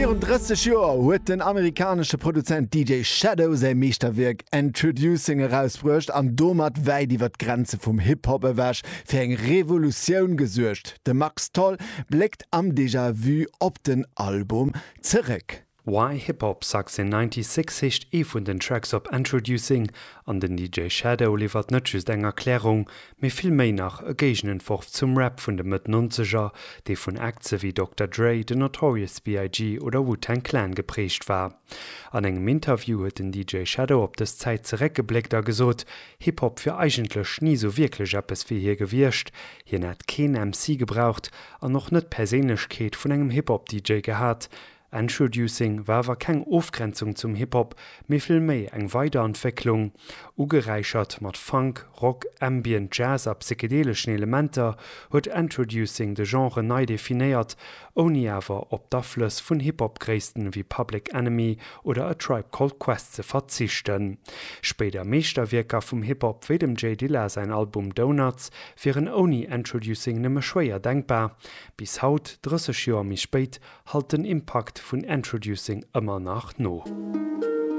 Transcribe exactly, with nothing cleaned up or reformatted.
vierunddreißig Joer huet den amerikanische Produzent D J Shadow sei Meesterwerk Introducing herausbrucht an domat weit iwwer Grenze vum Hip-Hop ewäsch fir eng Revolutionioun gesuercht. De Max Toll blickt am Déjà-vu op den Album zurück. Why Hip-Hop sagt in sechsundneunzig hecht e vun den Tracks op Introducing an den D J Shadow liefert net just eng Erklärung, méi vill méi nach e Gegenentwurf zum Rap vun de Mitte neunziger, déi vun Akte wie Doktor Dre, The Notorious B I G oder Wu-Tang Clan geprecht war. An engem Interview huet den D J Shadow op des Zeit zereckgeblickt a gesot, Hip-Hop fir eigentlech nie so wirklich appes wie hier gewircht, hier net kein M C gebraucht an noch net Persenlechkeet vun engem Hip-Hop-D J gehat. Introducing war war keng Aufgrenzung zum Hip-Hop, méi vill méi eng Weiterentwicklung, ugereichert mat Funk, Rock, Ambient, Jazz a psychedelischen Elementer, huet Introducing de Genre neu definiert, oni awer op d'Aflöss vun Hip-Hop-Gréisten wie Public Enemy oder A Tribe Called Quest ze verzichten. Später Meesterwerker vum Hip-Hop wie dem J Dilla sein Album Donuts wären oni Introducing nëmme schwéier denkbar. Bis haut, dreißig Joer mi spéit, halt den Impact vun Introducing immer nach no.